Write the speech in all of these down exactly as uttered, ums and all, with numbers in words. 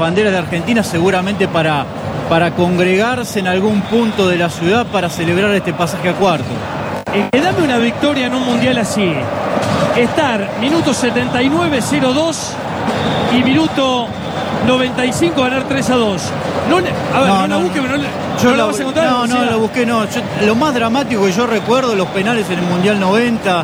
banderas de Argentina, seguramente para, para congregarse en algún punto de la ciudad para celebrar este pasaje a cuartos. Eh, que dame una victoria en un mundial así. Estar minuto setenta y nueve, cero dos y minuto noventa y cinco ganar tres a dos. No, a ver, no, no, no la busques, no, yo no la la vas a encontrar. No, no, la busqué, no. Yo, lo más dramático que yo recuerdo, los penales en el Mundial noventa,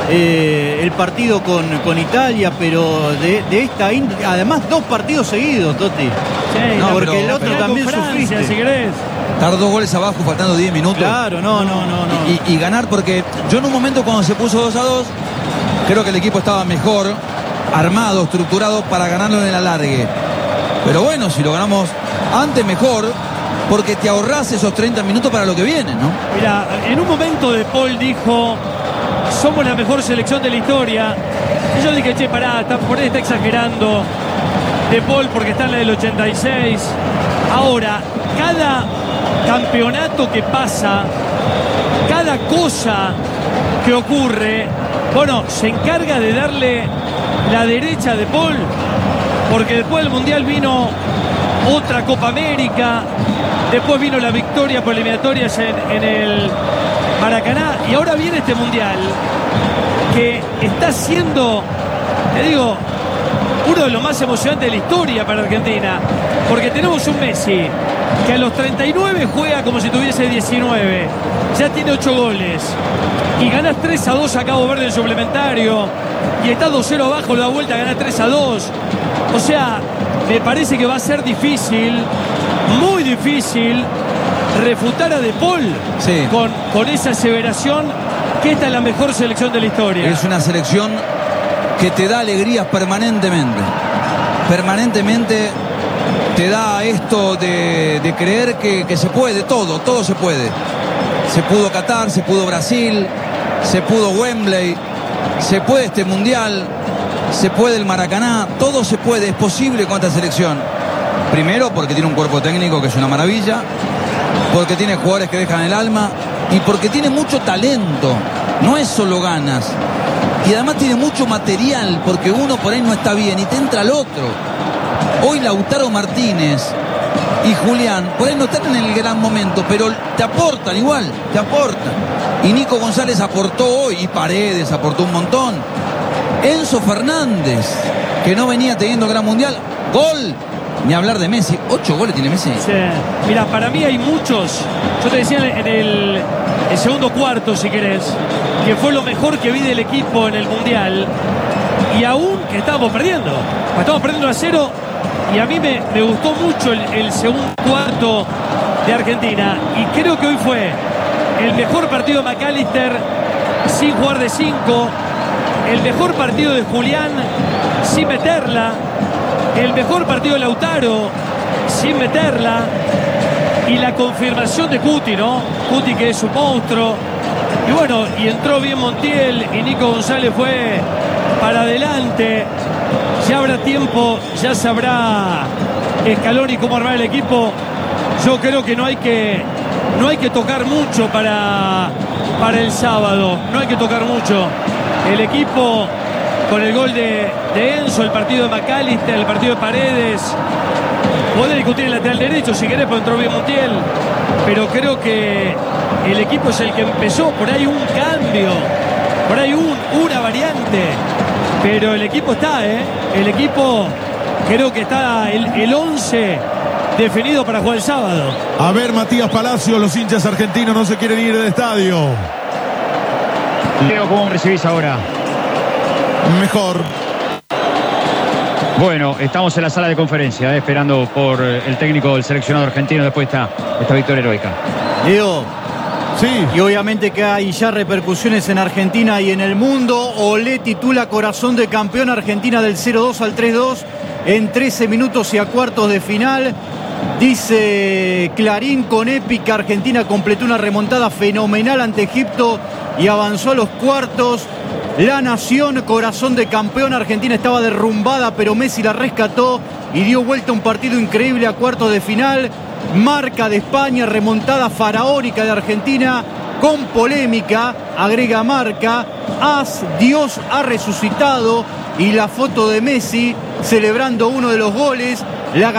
eh, el partido con, con Italia, pero de, de esta, además dos partidos seguidos, Toti. Sí, no, no, porque pero, el otro también Francia, sufriste. Si querés. Dar dos goles abajo faltando diez minutos. Claro, no, no, no, no. Y, y ganar, porque yo en un momento cuando se puso dos a dos, creo que el equipo estaba mejor, armado, estructurado para ganarlo en el alargue. Pero bueno, si lo ganamos antes, mejor, porque te ahorrás esos treinta minutos para lo que viene, ¿no? Mira, en un momento De Paul dijo: somos la mejor selección de la historia. Y yo dije, che, pará, está, por ahí está exagerando De Paul porque está en la del ochenta y seis. Ahora, cada campeonato que pasa, cada cosa que ocurre, bueno, se encarga de darle la derecha a De Paul, porque después del Mundial vino otra Copa América, después vino la victoria por eliminatorias en, en el Maracaná, y ahora viene este Mundial que está siendo, te digo, uno de los más emocionantes de la historia para Argentina, porque tenemos un Messi que a los treinta y nueve juega como si tuviese diecinueve, ya tiene ocho goles, y ganas tres a dos a Cabo Verde en suplementario, y está dos cero abajo, lo da vuelta, gana tres a dos. O sea, me parece que va a ser difícil, muy difícil, refutar a De Paul, sí, con, con esa aseveración que esta es la mejor selección de la historia. Es una selección que te da alegrías permanentemente. Permanentemente te da esto de, de creer que, que se puede, todo, todo se puede. Se pudo Qatar, se pudo Brasil, se pudo Wembley, se puede este Mundial, se puede el Maracaná, todo se puede, es posible con esta selección. Primero porque tiene un cuerpo técnico que es una maravilla, porque tiene jugadores que dejan el alma y porque tiene mucho talento, no es solo ganas. Y además tiene mucho material, porque uno por ahí no está bien y te entra el otro. Hoy Lautaro Martínez y Julián por ahí no están en el gran momento, pero te aportan igual, te aportan. Y Nico González aportó hoy, y Paredes aportó un montón. Enzo Fernández, que no venía teniendo gran mundial, gol. Ni hablar de Messi, ocho goles tiene Messi. Sí. Mira, para mí hay muchos. Yo te decía en el, el segundo cuarto, si querés, que fue lo mejor que vi del equipo en el Mundial. Y aún que estábamos perdiendo. Estábamos perdiendo a cero. Y a mí me, me gustó mucho el, el segundo cuarto de Argentina. Y creo que hoy fue el mejor partido de McAllister sin jugar de cinco. El mejor partido de Julián sin meterla. El mejor partido de Lautaro sin meterla. Y la confirmación de Cuti, ¿no? Cuti, que es un monstruo. Y bueno, y entró bien Montiel y Nico González fue para adelante. Ya habrá tiempo, ya sabrá Scaloni cómo armar el equipo. Yo creo que no hay que no hay que tocar mucho para, para el sábado. No hay que tocar mucho. El equipo con el gol de, de Enzo, el partido de McAllister, el partido de Paredes. Podés discutir el lateral derecho si querés, porque entró bien Montiel. Pero creo que el equipo es el que empezó. Por ahí un cambio, por ahí un, una variante. Pero el equipo está, ¿eh? El equipo creo que está el, el once definido para jugar el sábado. A ver, Matías Palacio, los hinchas argentinos no se quieren ir del estadio. Leo, ¿cómo recibís ahora? Mejor. Bueno, estamos en la sala de conferencia, eh, esperando por el técnico del seleccionado argentino después de esta, esta victoria heroica. Leo. Sí. Y obviamente que hay ya repercusiones en Argentina y en el mundo. Olé titula Corazón de Campeón, Argentina del cero dos al tres dos en trece minutos y a cuartos de final. Dice Clarín: con épica, Argentina completó una remontada fenomenal ante Egipto y avanzó a los cuartos. La Nación, Corazón de Campeón, Argentina estaba derrumbada, pero Messi la rescató y dio vuelta un partido increíble a cuartos de final. Marca de España, remontada faraónica de Argentina, con polémica, agrega Marca. As, Dios ha resucitado, y la foto de Messi celebrando uno de los goles. La